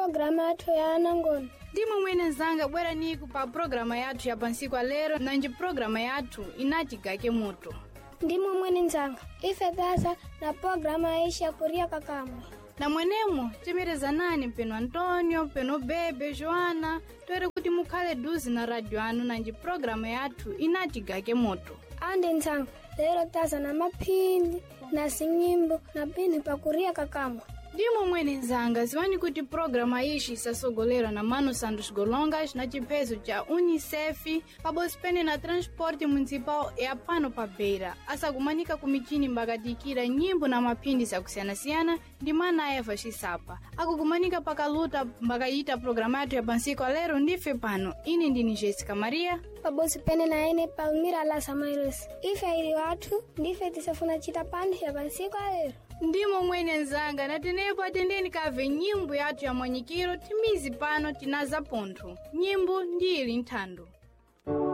programa yathu ya anangoni. Ndimo mwene nzanga bwera niku pa programa yathu ya pansiku lero nanji programa yathu inatigake moto. Ndimo mwene nzanga ife tasa na programa ya kuria kakamwe. Na mwenemo timireza nani peno Antonio, peno Bebe, Joana, twere kuti mukhale duzi na radio anu nanji programa yathu inatigake moto. Ande nzanga lero tasa na maphindi na sinyimbo na pini pa kuria kakamwe. Ndimo mwene nzanga ziwani kuti programa ishi isasogolera na Mano Santos Golongas na chipezo cha UNICEF pabosipene na transporte municipal ya pano pa Beira. Asakumanika kumichini mbakatikira nyimbo na mapindi za kusiyana-siyana ndi mana Eva Chisapa. Akukumanika pakaluta mbakaita programa yathu ya pansiku lero ndife pano. Ine ndini Jessica Maria. Pabosipene na ene Palmira la Samairos. Ife ili watu ndife tisafuna chita pandi ya pansiku lero. Ndimo mwene nzanga na tenepo atendeni kave nyimbo yathu ya mwanyikiro timizi pano tinaza pontho. Nyimbo ndi ili nthando.